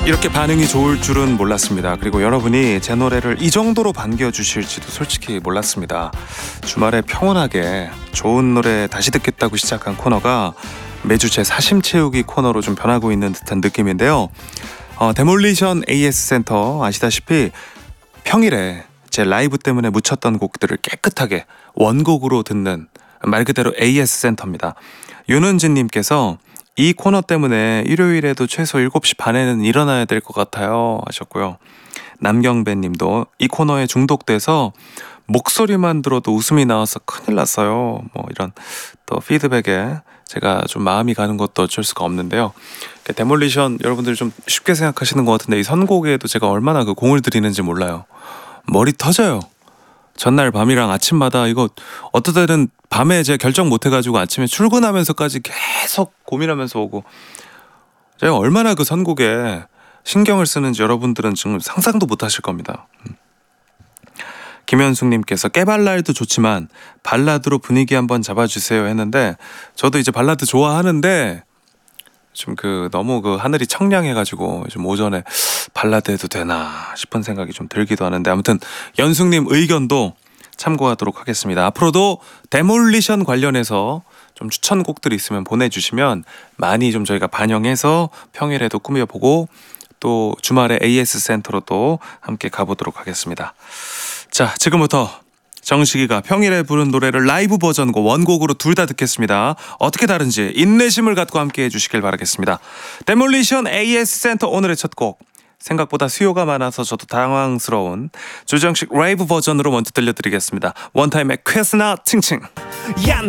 이렇게 반응이 좋을 줄은 몰랐습니다. 그리고 여러분이 제 노래를 이 정도로 반겨주실지도 솔직히 몰랐습니다. 주말에 평온하게 좋은 노래 다시 듣겠다고 시작한 코너가 매주 제 사심 채우기 코너로 좀 변하고 있는 듯한 느낌인데요. 데몰리션 AS 센터 아시다시피 평일에 제 라이브 때문에 묻혔던 곡들을 깨끗하게 원곡으로 듣는 말 그대로 AS 센터입니다. 윤은진님께서 이 코너 때문에 일요일에도 최소 7시 반에는 일어나야 될 것 같아요 하셨고요. 남경배님도 이 코너에 중독돼서 목소리만 들어도 웃음이 나와서 큰일 났어요. 뭐 이런 또 피드백에 제가 좀 마음이 가는 것도 어쩔 수가 없는데요. 데몰리션 여러분들 좀 쉽게 생각하시는 것 같은데 이 선곡에도 제가 얼마나 그 공을 들이는지 몰라요. 머리 터져요. 전날 밤이랑 아침마다 이거 어떨 때는 밤에 제가 결정 못 해가지고 아침에 출근하면서까지 계속 고민하면서 오고 제가 얼마나 그 선곡에 신경을 쓰는지 여러분들은 지금 상상도 못 하실 겁니다. 김현숙님께서 깨발랄도 좋지만 발라드로 분위기 한번 잡아주세요 했는데 저도 이제 발라드 좋아하는데 좀 너무 하늘이 청량해가지고 좀 오전에 발라드 해도 되나 싶은 생각이 좀 들기도 하는데 아무튼 연숙님 의견도 참고하도록 하겠습니다. 앞으로도 데몰리션 관련해서 좀 추천곡들이 있으면 보내주시면 많이 좀 저희가 반영해서 평일에도 꾸며보고 또 주말에 AS 센터로 또 함께 가보도록 하겠습니다. 자, 지금부터 정식이가 평일에 부른 노래를 라이브 버전과 원곡으로 둘 다 듣겠습니다. 어떻게 다른지 인내심을 갖고 함께 해주시길 바라겠습니다. 데몰리션 AS 센터 오늘의 첫 곡 생각보다 수요가 많아서 저도 당황스러운 조정식 라이브 버전으로 먼저 들려드리겠습니다. 원타임의 쾌스나 칭칭. 야